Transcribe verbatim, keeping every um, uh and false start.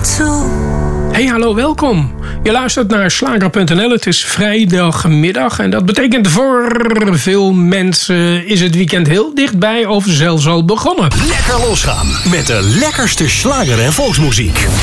too. Hey, hallo, welkom. Je luistert naar slager punt n l. Het is vrijdagmiddag en dat betekent voor veel mensen is het weekend heel dichtbij of zelfs al begonnen. Lekker losgaan met de lekkerste slager en volksmuziek.